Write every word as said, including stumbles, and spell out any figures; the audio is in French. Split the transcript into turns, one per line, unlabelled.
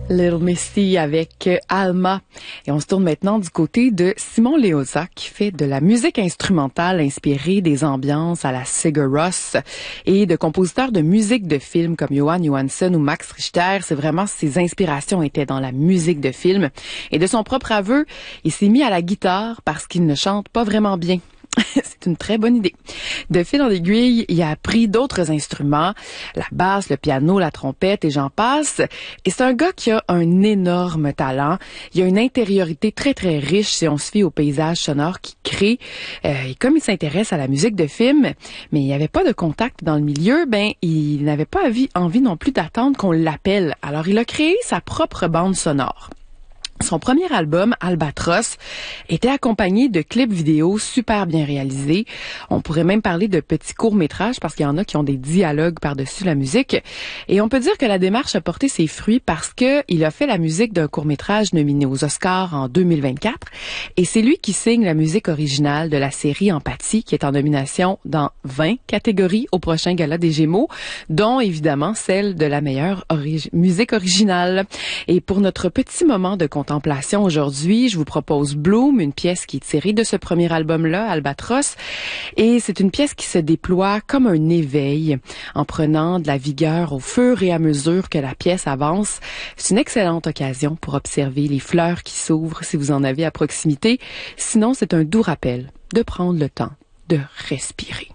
Little Misty avec Alma. Et on se tourne maintenant du côté de Simon Leosa qui fait de la musique instrumentale inspirée des ambiances à la Sigur Rós et de compositeurs de musique de film comme Johan Johansson ou Max Richter. C'est vraiment ses inspirations étaient dans la musique de film. Et de son propre aveu, il s'est mis à la guitare parce qu'il ne chante pas vraiment bien. C'est une très bonne idée. De fil en aiguille, il a appris d'autres instruments, la basse, le piano, la trompette et j'en passe. Et c'est un gars qui a un énorme talent. Il a une intériorité très très riche si on se fie au paysage sonore qu'il crée. Euh, et comme il s'intéresse à la musique de film, mais il n'y avait pas de contact dans le milieu, ben il n'avait pas envie, envie non plus d'attendre qu'on l'appelle. Alors il a créé sa propre bande sonore. Son premier album, Albatros, était accompagné de clips vidéo super bien réalisés. On pourrait même parler de petits courts-métrages parce qu'il y en a qui ont des dialogues par-dessus la musique. Et on peut dire que la démarche a porté ses fruits parce que il a fait la musique d'un court-métrage nominé aux Oscars en deux mille vingt-quatre. Et c'est lui qui signe la musique originale de la série Empathie qui est en nomination dans vingt catégories au prochain Gala des Gémeaux, dont évidemment celle de la meilleure ori- musique originale. Et pour notre petit moment de contemplation aujourd'hui, je vous propose Bloom, une pièce qui est tirée de ce premier album-là, Albatros. Et c'est une pièce qui se déploie comme un éveil en prenant de la vigueur au fur et à mesure que la pièce avance. C'est une excellente occasion pour observer les fleurs qui s'ouvrent si vous en avez à proximité. Sinon, c'est un doux rappel de prendre le temps de respirer.